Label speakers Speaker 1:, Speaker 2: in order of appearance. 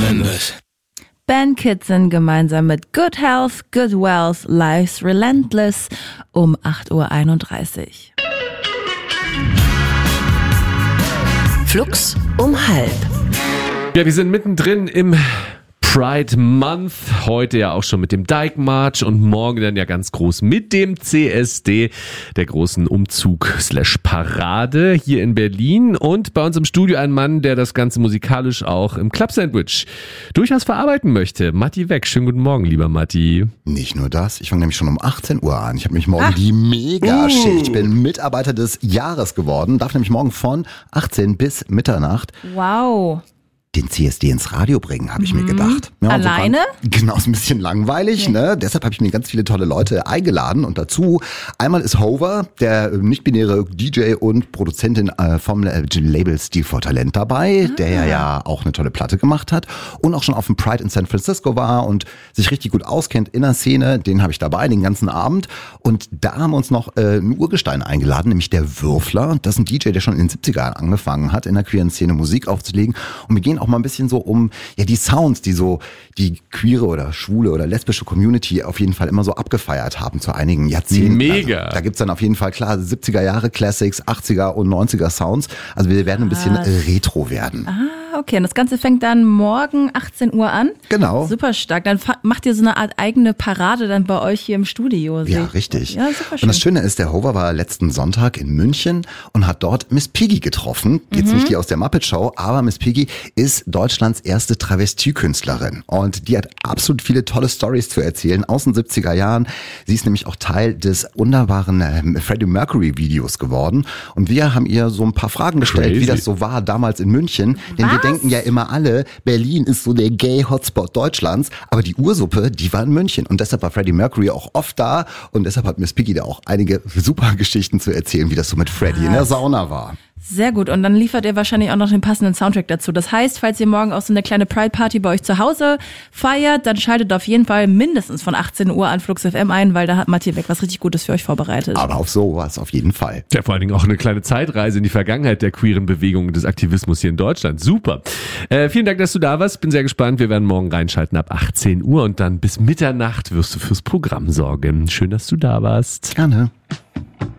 Speaker 1: Members.
Speaker 2: Ben Kitson gemeinsam mit Good Health, Good Wealth, Life's Relentless um 8.31 Uhr.
Speaker 3: Flux um 12:30.
Speaker 4: Ja, wir sind mittendrin im Pride Month, heute ja auch schon mit dem Dyke March und morgen dann ja ganz groß mit dem CSD, der großen Umzug/Parade hier in Berlin. Und bei uns im Studio ein Mann, der das Ganze musikalisch auch im Club Sandwich durchaus verarbeiten möchte. Matti Weck, schönen guten Morgen, lieber Matti.
Speaker 5: Nicht nur das, ich fange nämlich schon um 18 Uhr an. Ich habe nämlich morgen die Mega-Schicht. Ich bin Mitarbeiter des Jahres geworden, darf nämlich morgen von 18 bis Mitternacht
Speaker 2: Wow.
Speaker 5: den CSD ins Radio bringen, habe ich mir gedacht. Ja,
Speaker 2: Alleine?
Speaker 5: Genau, ist ein bisschen langweilig, ne? Deshalb habe ich mir ganz viele tolle Leute eingeladen und dazu einmal ist Hover, der nicht-binäre DJ und Produzentin vom Label Stil for Talent dabei, der ja auch eine tolle Platte gemacht hat und auch schon auf dem Pride in San Francisco war und sich richtig gut auskennt in der Szene. Den habe ich dabei den ganzen Abend und da haben wir uns noch einen Urgestein eingeladen, nämlich der Würfler. Das ist ein DJ, der schon in den 70ern angefangen hat, in der queeren Szene Musik aufzulegen und wir gehen auch mal ein bisschen so um die Sounds, die so die queere oder schwule oder lesbische Community auf jeden Fall immer so abgefeiert haben zu einigen Jahrzehnten.
Speaker 4: Mega.
Speaker 5: Also, da gibt's dann auf jeden Fall klar 70er Jahre Classics, 80er und 90er Sounds. Also wir werden ein bisschen retro werden.
Speaker 2: Okay, und das Ganze fängt dann morgen 18 Uhr an.
Speaker 5: Genau.
Speaker 2: Super stark. Dann macht ihr so eine Art eigene Parade dann bei euch hier im Studio.
Speaker 5: Ja, richtig.
Speaker 2: Ja, super schön.
Speaker 5: Und das Schöne ist, der Hover war letzten Sonntag in München und hat dort Miss Piggy getroffen. Jetzt nicht die aus der Muppet Show, aber Miss Piggy ist Deutschlands erste Travestie-Künstlerin. Und die hat absolut viele tolle Stories zu erzählen aus den 70er Jahren. Sie ist nämlich auch Teil des wunderbaren Freddie Mercury-Videos geworden. Und wir haben ihr so ein paar Fragen gestellt, wie das so war damals in München. Denn wir denken ja immer alle, Berlin ist so der Gay-Hotspot Deutschlands. Aber die Ursuppe, die war in München. Und deshalb war Freddie Mercury auch oft da. Und deshalb hat Miss Piggy da auch einige super Geschichten zu erzählen, wie das so mit Freddie in der Sauna war.
Speaker 2: Sehr gut. Und dann liefert ihr wahrscheinlich auch noch den passenden Soundtrack dazu. Das heißt, falls ihr morgen auch so eine kleine Pride-Party bei euch zu Hause feiert, dann schaltet auf jeden Fall mindestens von 18 Uhr an Flux FM ein, weil da hat Matti Weck was richtig Gutes für euch vorbereitet.
Speaker 5: Aber auf sowas auf jeden Fall.
Speaker 4: Ja, vor allen Dingen auch eine kleine Zeitreise in die Vergangenheit der queeren Bewegung und des Aktivismus hier in Deutschland. Super. Vielen Dank, dass du da warst. Bin sehr gespannt. Wir werden morgen reinschalten ab 18 Uhr und dann bis Mitternacht wirst du fürs Programm sorgen. Schön, dass du da warst.
Speaker 5: Gerne.